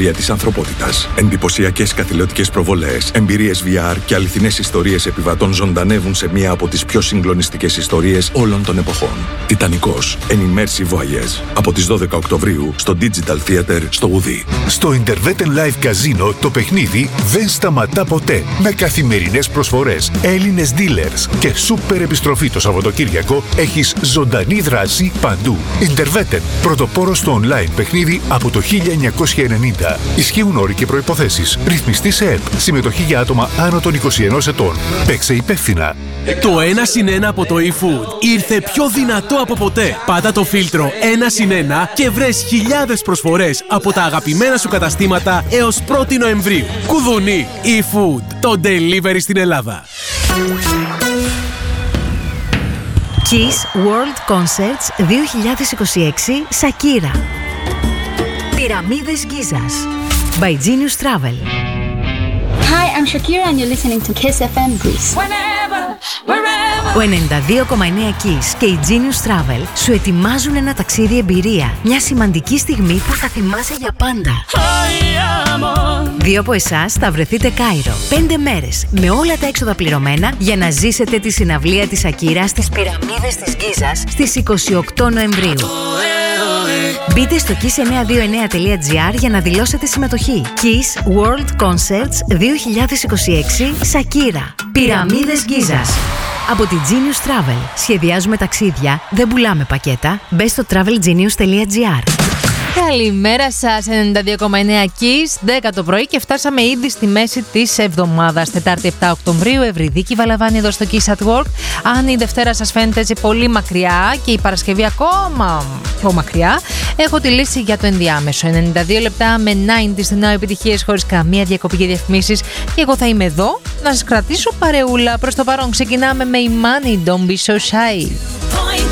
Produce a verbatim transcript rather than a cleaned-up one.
ιστορία της ανθρωπότητας. Εντυπωσιακές καθηλωτικές προβολές, εμπειρίες βι αρ και αληθινές ιστορίες επιβατών ζωντανεύουν σε μία από τις πιο συγκλονιστικές ιστορίες όλων των εποχών. Τιτανικός, An Immersive Voyage. Από τις δώδεκα Οκτωβρίου στο Digital Theater στο Ουδί. Στο Interveten Live Casino το παιχνίδι δεν σταματά ποτέ. Με καθημερινές προσφορές, Έλληνες dealers και σούπερ επιστροφή το Σαββατοκύριακο, έχεις ζωντανή δράση παντού. Interveten, πρωτοπόρος στο online παιχνίδι από το χίλια εννιακόσια ενενήντα. Ισχύουν όροι και προϋποθέσεις. Ρυθμιστή σε ΕΠ. Συμμετοχή για άτομα άνω των είκοσι ενός ετών. Παίξε υπεύθυνα. Το ένα συν ένα από το eFood ήρθε πιο δυνατό από ποτέ. Πάτα το φίλτρο ένα συν ένα και βρες χιλιάδες προσφορές από τα αγαπημένα σου καταστήματα έως πρώτη Νοεμβρίου. Κουδουνί, eFood, το delivery στην Ελλάδα. Kiss World Concerts δύο χιλιάδες είκοσι έξι Σακύρα. Πυραμίδες Γκίζας by Genius Travel. Hi, I'm Shakira and you're listening to Kiss εφ εμ Greece. Whenever, wherever. Ο ενενήντα δύο κόμμα εννέα Kiss και η Genius Travel σου ετοιμάζουν ένα ταξίδι εμπειρία. Μια σημαντική στιγμή που θα θυμάσαι για πάντα. Δύο από εσάς θα βρεθείτε Κάιρο. Πέντε μέρες με όλα τα έξοδα πληρωμένα για να ζήσετε τη συναυλία της Ακύρα στις Πυραμίδες της Γκίζας στις είκοσι οκτώ Νοεμβρίου. Μπείτε στο kiss εννιακόσια είκοσι εννέα τελεία τζι άρ για να δηλώσετε συμμετοχή. Kiss World Concerts δύο χιλιάδες είκοσι έξι Σακύρα. Πυραμίδες Γκίζας. Από τη Genius Travel. Σχεδιάζουμε ταξίδια, δεν πουλάμε πακέτα. Μπες στο travel genius τελεία τζι άρ. Καλημέρα σας, ενενήντα δύο κόμμα εννέα Kiss, δέκα το πρωί και φτάσαμε ήδη στη μέση της εβδομάδας. Τετάρτη επτά Οκτωβρίου, Ευρυδίκη Βαλαβάνη εδώ στο Kiss at Work. Αν η Δευτέρα σας φαίνεται έτσι πολύ μακριά και η Παρασκευή ακόμα πιο μακριά, έχω τη λύση για το ενδιάμεσο. ενενήντα δύο λεπτά με ενενήντα στην νέο επιτυχίες χωρίς καμία διακοπή και διαφημίσεις. Και εγώ θα είμαι εδώ να σας κρατήσω παρεούλα. Προς το παρόν ξεκινάμε με η Money, Don't Be So Shy.